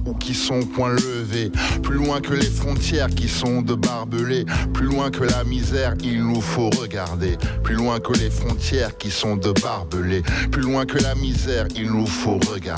ou qui sont point levés. Plus loin que les frontières qui sont de barbelés. Plus loin que la misère, il nous faut regarder. Plus loin que les frontières qui sont de barbelés. Plus loin que la misère, il nous faut regarder.